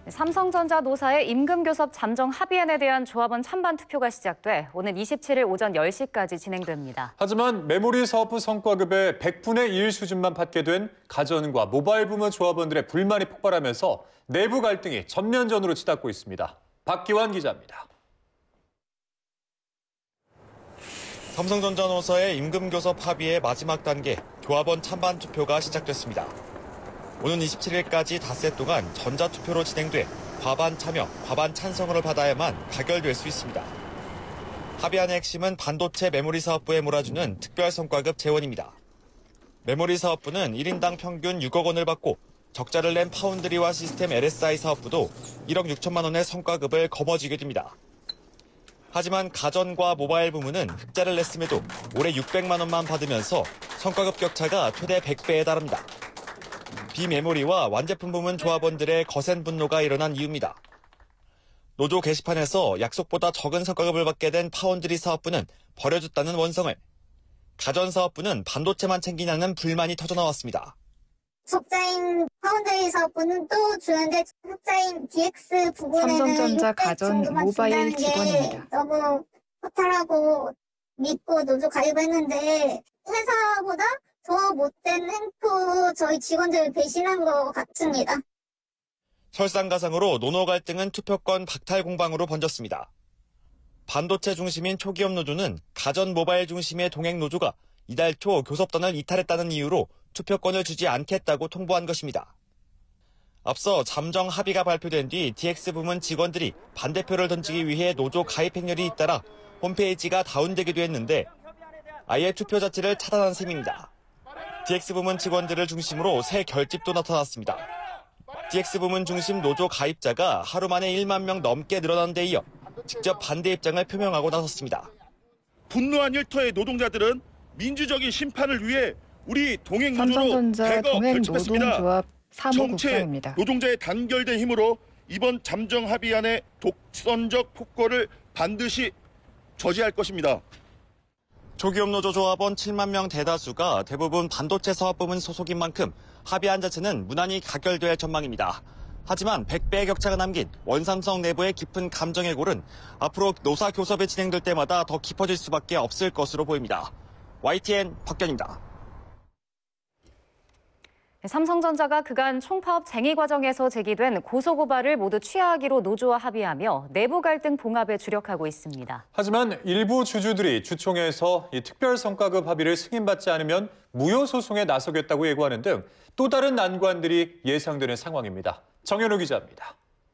삼성전자 노사의 임금교섭 잠정 합의안에 대한 조합원 찬반 투표가 시작돼 오는 27일 오전 10시까지 진행됩니다. 하지만 메모리 사업부 성과급의 100분의 1 수준만 받게 된 가전과 모바일 부문 조합원들의 불만이 폭발하면서 내부 갈등이 전면전으로 치닫고 있습니다. 박기환 기자입니다. 삼성전자 노사의 임금교섭 합의의 마지막 단계 조합원 찬반 투표가 시작됐습니다. 오는 27일까지 닷새 동안 전자투표로 진행돼 과반 참여, 과반 찬성을 받아야만 가결될 수 있습니다. 합의안의 핵심은 반도체 메모리 사업부에 몰아주는 특별 성과급 재원입니다. 메모리 사업부는 1인당 평균 6억 원을 받고 적자를 낸 파운드리와 시스템 LSI 사업부도 1억 6천만 원의 성과급을 거머쥐게 됩니다. 하지만 가전과 모바일 부문은 흑자를 냈음에도 올해 600만 원만 받으면서 성과급 격차가 최대 100배에 달합니다. 비메모리와 완제품 부문 조합원들의 거센 분노가 일어난 이유입니다. 노조 게시판에서 약속보다 적은 성과급을 받게 된 파운드리 사업부는 버려줬다는 원성을, 가전 사업부는 반도체만 챙기냐는 불만이 터져나왔습니다. 적자인 파운드리 사업부는 또 주는데 흑자인 DX 부분에는 삼성전자 가전 모바일 직원입니다. 너무 허탈하고 믿고 노조 가입했는데 회사보다 더 못된 행포 저희 직원들 배신한 것 같습니다. 설상가상으로 노노 갈등은 투표권 박탈 공방으로 번졌습니다. 반도체 중심인 초기업 노조는 가전 모바일 중심의 동행 노조가 이달 초 교섭단을 이탈했다는 이유로 투표권을 주지 않겠다고 통보한 것입니다. 앞서 잠정 합의가 발표된 뒤 DX 부문 직원들이 반대표를 던지기 위해 노조 가입 행렬이 잇따라 홈페이지가 다운되기도 했는데 아예 투표 자체를 차단한 셈입니다. DX 부문 직원들을 중심으로 새 결집도 나타났습니다. DX 부문 중심 노조 가입자가 하루 만에 1만 명 넘게 늘어난 데 이어 직접 반대 입장을 표명하고 나섰습니다. 분노한 일터의 노동자들은 민주적인 심판을 위해 우리 동행 노조로 삼성전자 대거 동행 결집했습니다. 노동조합 정체 사무국장입니다. 노동자의 단결된 힘으로 이번 잠정 합의안의 독선적 폭거를 반드시 저지할 것입니다. 초기업 노조 조합원 7만 명 대다수가 대부분 반도체 사업 부문 소속인 만큼 합의안 자체는 무난히 가결될 전망입니다. 하지만 100배의 격차가 남긴 원삼성 내부의 깊은 감정의 골은 앞으로 노사 교섭이 진행될 때마다 더 깊어질 수밖에 없을 것으로 보입니다. YTN 박견입니다. 삼성전자가 그간 총파업 쟁의 과정에서 제기된 고소고발을 모두 취하하기로 노조와 합의하며 내부 갈등 봉합에 주력하고 있습니다. 하지만 일부 주주들이 주총에서 이 특별성과급 합의를 승인받지 않으면 무효 소송에 나서겠다고 예고하는 등 또 다른 난관들이 예상되는 상황입니다. 정현우 기자입니다.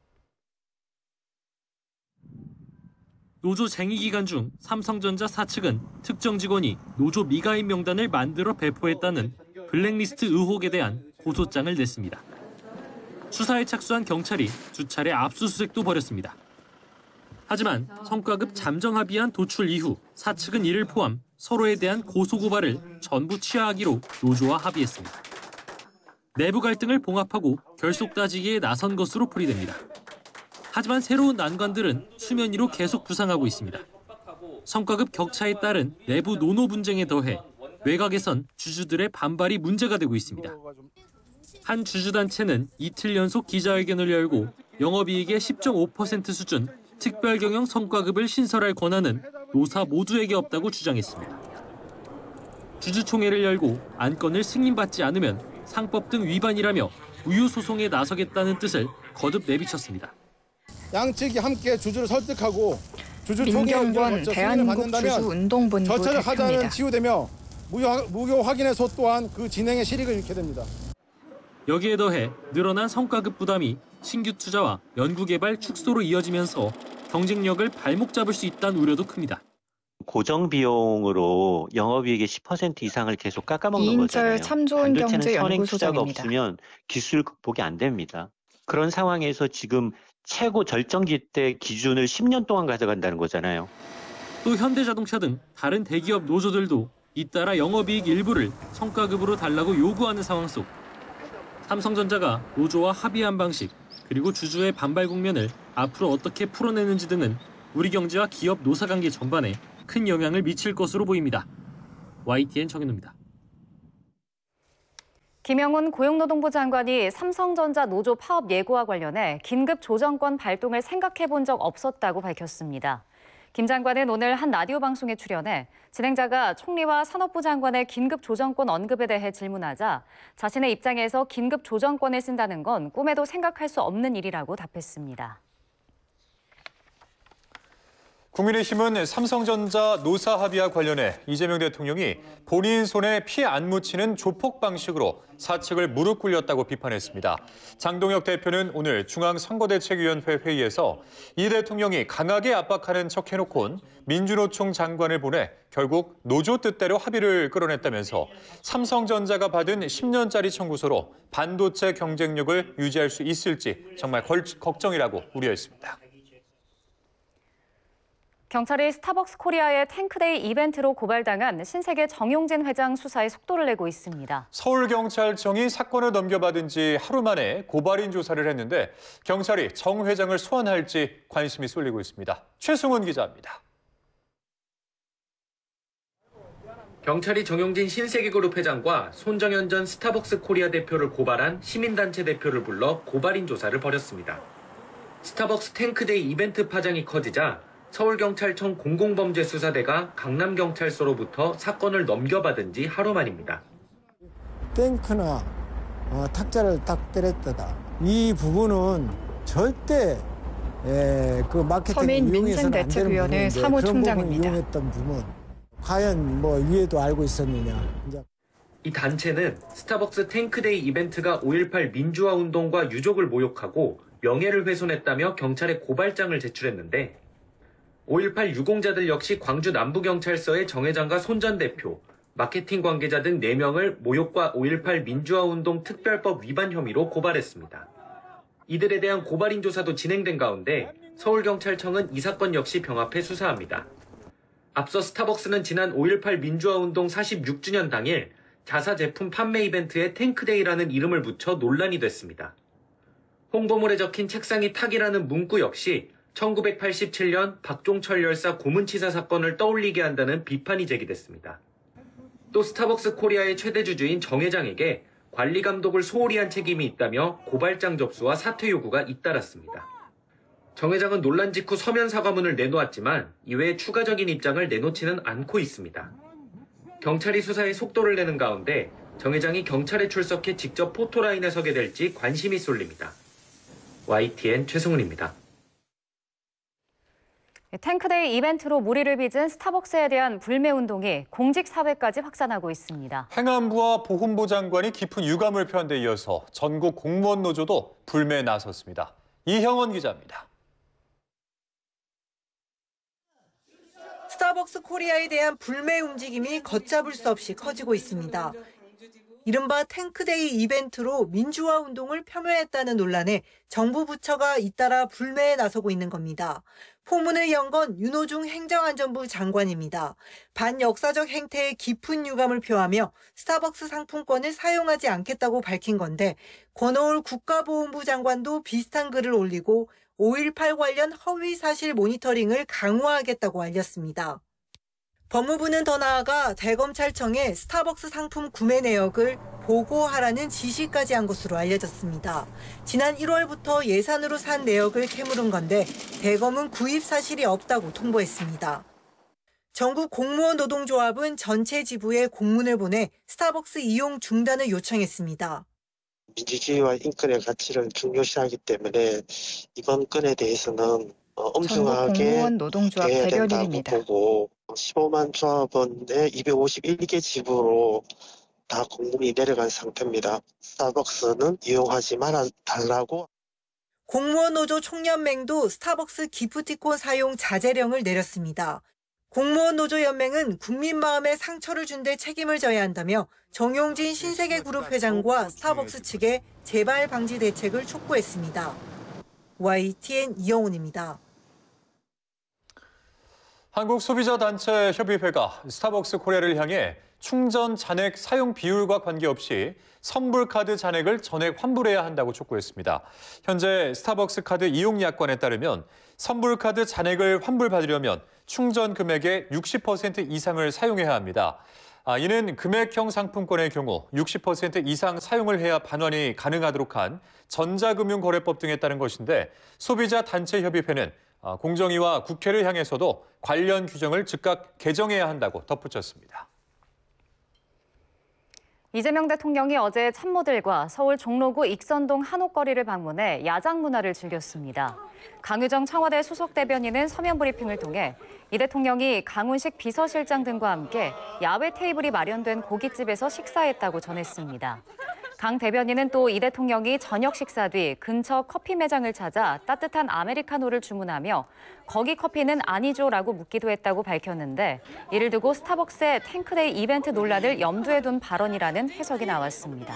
노조 쟁의 기간 중 삼성전자 사측은 특정 직원이 노조 미가입 명단을 만들어 배포했다는 블랙리스트 의혹에 대한 고소장을 냈습니다. 수사에 착수한 경찰이 수차례 압수수색도 벌였습니다. 하지만 성과급 잠정 합의안 도출 이후 사측은 이를 포함 서로에 대한 고소고발을 전부 취하하기로 노조와 합의했습니다. 내부 갈등을 봉합하고 결속 따지기에 나선 것으로 풀이됩니다. 하지만 새로운 난관들은 수면 위로 계속 부상하고 있습니다. 성과급 격차에 따른 내부 노노 분쟁에 더해 외곽에선 주주들의 반발이 문제가 되고 있습니다. 한 주주단체는 이틀 연속 기자회견을 열고 영업이익의 10.5% 수준 특별 경영 성과급을 신설할 권한은 노사 모두에게 없다고 주장했습니다. 주주총회를 열고 안건을 승인받지 않으면 상법 등 위반이라며 무효 소송에 나서겠다는 뜻을 거듭 내비쳤습니다. 양측이 함께 주주를 설득하고 민경권 대한민국주주운동본부 절차적 하자는 대표입니다. 치유되며 무효 확인에 속도한 그 진행의 실익을 잃게 됩니다. 여기에 더해 늘어난 성과급 부담이 신규 투자와 연구개발 축소로 이어지면서 경쟁력을 발목 잡을 수 있다는 우려도 큽니다. 고정 비용으로 영업이익의 10% 이상을 계속 깎아먹는 이인철 거잖아요. 참좋은경제연구소장입니다. 투자가 없으면 기술 극복이 안 됩니다. 그런 상황에서 지금 최고 절정기 때 기준을 10년 동안 가져간다는 거잖아요. 또 현대자동차 등 다른 대기업 노조들도 잇따라 영업이익 일부를 성과급으로 달라고 요구하는 상황 속 삼성전자가 노조와 합의한 방식 그리고 주주의 반발 국면을 앞으로 어떻게 풀어내는지 등은 우리 경제와 기업 노사관계 전반에 큰 영향을 미칠 것으로 보입니다. YTN 정현우입니다. 김영훈 고용노동부 장관이 삼성전자 노조 파업 예고와 관련해 긴급 조정권 발동을 생각해 본 적 없었다고 밝혔습니다. 김 장관은 오늘 한 라디오 방송에 출연해 진행자가 총리와 산업부 장관의 긴급 조정권 언급에 대해 질문하자 자신의 입장에서 긴급 조정권을 쓴다는 건 꿈에도 생각할 수 없는 일이라고 답했습니다. 국민의힘은 삼성전자 노사 합의와 관련해 이재명 대통령이 본인 손에 피 안 묻히는 조폭 방식으로 사측을 무릎 꿇렸다고 비판했습니다. 장동혁 대표는 오늘 중앙선거대책위원회 회의에서 이 대통령이 강하게 압박하는 척 해놓곤 민주노총 장관을 보내 결국 노조 뜻대로 합의를 끌어냈다면서 삼성전자가 받은 10년짜리 청구서로 반도체 경쟁력을 유지할 수 있을지 정말 걱정이라고 우려했습니다. 경찰이 스타벅스 코리아의 탱크데이 이벤트로 고발당한 신세계 정용진 회장 수사에 속도를 내고 있습니다. 서울경찰청이 사건을 넘겨받은 지 하루 만에 고발인 조사를 했는데 경찰이 정 회장을 소환할지 관심이 쏠리고 있습니다. 최승훈 기자입니다. 경찰이 정용진 신세계그룹 회장과 손정현 전 스타벅스 코리아 대표를 고발한 시민단체 대표를 불러 고발인 조사를 벌였습니다. 스타벅스 탱크데이 이벤트 파장이 커지자 서울경찰청 공공범죄수사대가 강남경찰서로부터 사건을 넘겨받은 지 하루 만입니다. 탱크나 탁자를 딱 때렸다. 이 부분은 절대 그 마케팅 이용해서는 안 되는 부분인데 사무총장입니다. 그런 부분 이용했던 부분. 과연 위에도 알고 있었느냐. 이 단체는 스타벅스 탱크데이 이벤트가 5.18 민주화 운동과 유족을 모욕하고 명예를 훼손했다며 경찰에 고발장을 제출했는데 5.18 유공자들 역시 광주 남부경찰서에 정 회장과 손 전 대표, 마케팅 관계자 등 4명을 모욕과 5.18 민주화운동 특별법 위반 혐의로 고발했습니다. 이들에 대한 고발인 조사도 진행된 가운데 서울경찰청은 이 사건 역시 병합해 수사합니다. 앞서 스타벅스는 지난 5.18 민주화운동 46주년 당일 자사 제품 판매 이벤트에 탱크데이라는 이름을 붙여 논란이 됐습니다. 홍보물에 적힌 책상이 탁이라는 문구 역시 1987년 박종철 열사 고문치사 사건을 떠올리게 한다는 비판이 제기됐습니다. 또 스타벅스 코리아의 최대 주주인 정 회장에게 관리 감독을 소홀히 한 책임이 있다며 고발장 접수와 사퇴 요구가 잇따랐습니다. 정 회장은 논란 직후 서면 사과문을 내놓았지만 이외에 추가적인 입장을 내놓지는 않고 있습니다. 경찰이 수사에 속도를 내는 가운데 정 회장이 경찰에 출석해 직접 포토라인에 서게 될지 관심이 쏠립니다. YTN 최승훈입니다. 탱크데이 이벤트로 물의를 빚은 스타벅스에 대한 불매운동이 공직사회까지 확산하고 있습니다. 행안부와 보훈부 장관이 깊은 유감을 표한 데 이어서 전국 공무원 노조도 불매에 나섰습니다. 이형원 기자입니다. 스타벅스 코리아에 대한 불매 움직임이 걷잡을 수 없이 커지고 있습니다. 이른바 탱크데이 이벤트로 민주화 운동을 폄훼했다는 논란에 정부 부처가 잇따라 불매에 나서고 있는 겁니다. 포문을 연 건 윤호중 행정안전부 장관입니다. 반역사적 행태에 깊은 유감을 표하며 스타벅스 상품권을 사용하지 않겠다고 밝힌 건데 권오울 국가보훈부 장관도 비슷한 글을 올리고 5.18 관련 허위 사실 모니터링을 강화하겠다고 알렸습니다. 법무부는 더 나아가 대검찰청에 스타벅스 상품 구매 내역을 보고하라는 지시까지 한 것으로 알려졌습니다. 지난 1월부터 예산으로 산 내역을 캐물은 건데 대검은 구입 사실이 없다고 통보했습니다. 전국 공무원 노동조합은 전체 지부에 공문을 보내 스타벅스 이용 중단을 요청했습니다. 민주주의와 인권의 가치를 중요시하기 때문에 이번 건에 대해서는 엄중하게 공무원 노동조합 해야 된다고 대변인입니다. 보고 15만 조합원의 251개 지부로 다 공문이 내려간 상태입니다. 스타벅스는 이용하지 말아달라고. 공무원 노조 총연맹도 스타벅스 기프티콘 사용 자제령을 내렸습니다. 공무원 노조 연맹은 국민 마음에 상처를 준 데 책임을 져야 한다며 정용진 신세계그룹 회장과 스타벅스 측에 재발 방지 대책을 촉구했습니다. YTN 이영훈입니다. 한국소비자단체협의회가 스타벅스 코리아를 향해 충전 잔액 사용 비율과 관계없이 선불카드 잔액을 전액 환불해야 한다고 촉구했습니다. 현재 스타벅스 카드 이용 약관에 따르면 선불카드 잔액을 환불받으려면 충전 금액의 60% 이상을 사용해야 합니다. 이는 금액형 상품권의 경우 60% 이상 사용을 해야 반환이 가능하도록 한 전자금융거래법 등에 따른 것인데 소비자 단체협의회는 공정위와 국회를 향해서도 관련 규정을 즉각 개정해야 한다고 덧붙였습니다. 이재명 대통령이 어제 참모들과 서울 종로구 익선동 한옥거리를 방문해 야장 문화를 즐겼습니다. 강유정 청와대 수석 대변인은 서면 브리핑을 통해 이 대통령이 강훈식 비서실장 등과 함께 야외 테이블이 마련된 고깃집에서 식사했다고 전했습니다. 강 대변인은 또 이 대통령이 저녁 식사 뒤 근처 커피 매장을 찾아 따뜻한 아메리카노를 주문하며 거기 커피는 아니죠라고 묻기도 했다고 밝혔는데 이를 두고 스타벅스의 탱크데이 이벤트 논란을 염두에 둔 발언이라는 해석이 나왔습니다.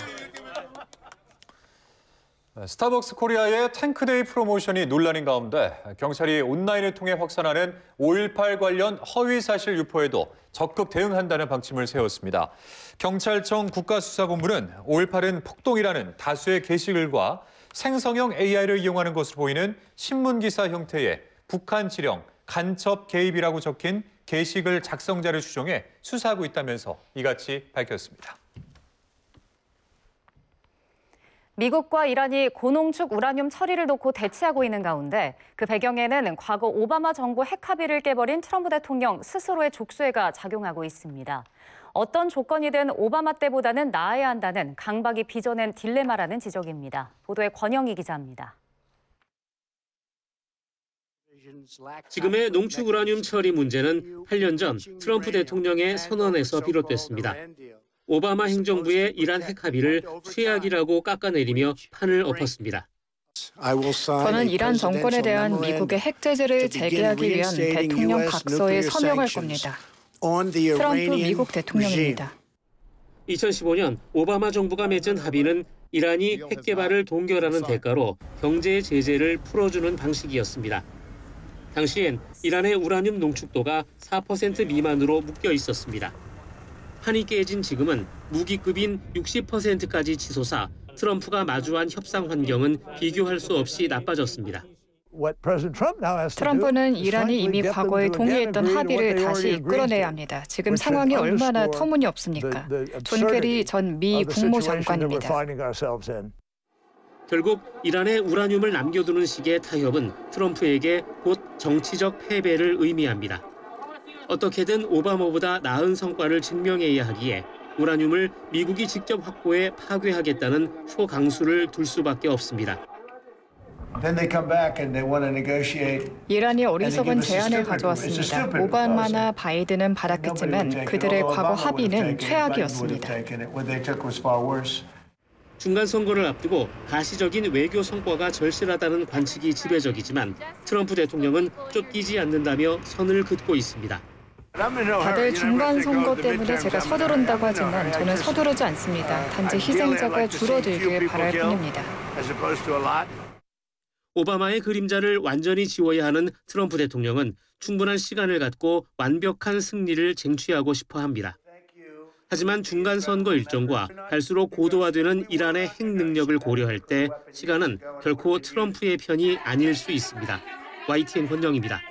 스타벅스 코리아의 탱크데이 프로모션이 논란인 가운데 경찰이 온라인을 통해 확산하는 5.18 관련 허위사실 유포에도 적극 대응한다는 방침을 세웠습니다. 경찰청 국가수사본부는 5.18은 폭동이라는 다수의 게시글과 생성형 AI를 이용하는 것으로 보이는 신문기사 형태의 북한 지령, 간첩 개입이라고 적힌 게시글 작성자를 추정해 수사하고 있다면서 이같이 밝혔습니다. 미국과 이란이 고농축 우라늄 처리를 놓고 대치하고 있는 가운데 그 배경에는 과거 오바마 정부 핵 합의를 깨버린 트럼프 대통령 스스로의 족쇄가 작용하고 있습니다. 어떤 조건이든 오바마 때보다는 나아야 한다는 강박이 빚어낸 딜레마라는 지적입니다. 보도에 권영희 기자입니다. 지금의 농축 우라늄 처리 문제는 8년 전 트럼프 대통령의 선언에서 비롯됐습니다. 오바마 행정부의 이란 핵 합의를 최악이라고 깎아내리며 판을 엎었습니다. 저는 이란 정권에 대한 미국의 핵 제재를 재개하기 위한 대통령 각서에 서명할 겁니다. 트럼프 미국 대통령입니다. 2015년 오바마 정부가 맺은 합의는 이란이 핵 개발을 동결하는 대가로 경제 제재를 풀어주는 방식이었습니다. 당시엔 이란의 우라늄 농축도가 4% 미만으로 묶여 있었습니다. 판이 깨진 지금은 무기급인 60%까지 치솟아 트럼프가 마주한 협상 환경은 비교할 수 없이 나빠졌습니다. 트럼프는 이란이 이미 과거에 동의했던 합의를 다시 이끌어내야 합니다. 지금 상황이 얼마나 터무니없습니까? 존 케리 전 미 국무장관입니다. 결국 이란의 우라늄을 남겨두는 식의 타협은 트럼프에게 곧 정치적 패배를 의미합니다. 어떻게든 오바마보다 나은 성과를 증명해야 하기에 우라늄을 미국이 직접 확보해 파괴하겠다는 초강수를 둘 수밖에 없습니다. 이란이 어리석은 제안을 가져왔습니다. 오바마나 바이든은 받았겠지만 그들의 과거 합의는 최악이었습니다. 중간 선거를 앞두고 가시적인 외교 성과가 절실하다는 관측이 지배적이지만 트럼프 대통령은 쫓기지 않는다며 선을 긋고 있습니다. 다들 중간 선거 때문에 제가 서두른다고 하지만 저는 서두르지 않습니다. 단지 희생자가 줄어들길 바랄 뿐입니다. 오바마의 그림자를 완전히 지워야 하는 트럼프 대통령은 충분한 시간을 갖고 완벽한 승리를 쟁취하고 싶어 합니다. 하지만 중간 선거 일정과 갈수록 고도화되는 이란의 핵 능력을 고려할 때 시간은 결코 트럼프의 편이 아닐 수 있습니다. YTN 권정입니다.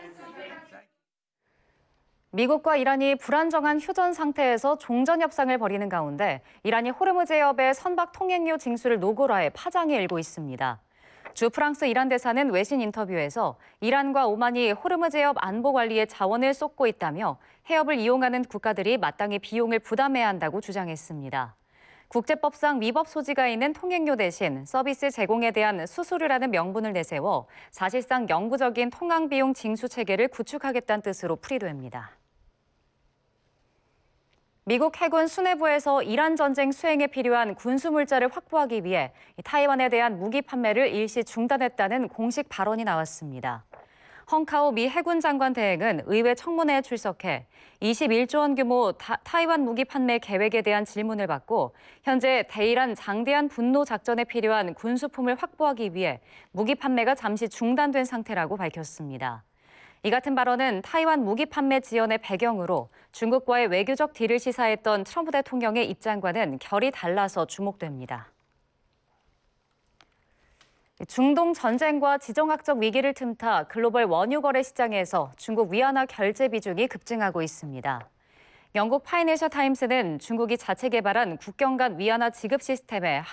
미국과 이란이 불안정한 휴전 상태에서 종전 협상을 벌이는 가운데 이란이 호르무즈 해협의 선박 통행료 징수를 노골화해 파장이 일고 있습니다. 주 프랑스 이란 대사는 외신 인터뷰에서 이란과 오만이 호르무즈 해협 안보 관리에 자원을 쏟고 있다며 해협을 이용하는 국가들이 마땅히 비용을 부담해야 한다고 주장했습니다. 국제법상 위법 소지가 있는 통행료 대신 서비스 제공에 대한 수수료라는 명분을 내세워 사실상 영구적인 통항 비용 징수 체계를 구축하겠다는 뜻으로 풀이됩니다. 미국 해군 수뇌부에서 이란 전쟁 수행에 필요한 군수 물자를 확보하기 위해 타이완에 대한 무기 판매를 일시 중단했다는 공식 발언이 나왔습니다. 헝카오 미 해군 장관 대행은 의회 청문회에 출석해 21조 원 규모 타이완 무기 판매 계획에 대한 질문을 받고 현재 대이란 장대한 분노 작전에 필요한 군수품을 확보하기 위해 무기 판매가 잠시 중단된 상태라고 밝혔습니다. 이 같은 발언은 타이완 무기 판매 지연의 배경으로 중국과의 외교적 딜을 시사했던 트럼프 대통령의 입장과는 결이 달라서 주목됩니다. 중동 전쟁과 지정학적 위기를 틈타 글로벌 원유 거래 시장에서 중국 위안화 결제 비중이 급증하고 있습니다. 영국 파이낸셜 타임스는 중국이 자체 개발한 국경 간 위안화 지급 시스템에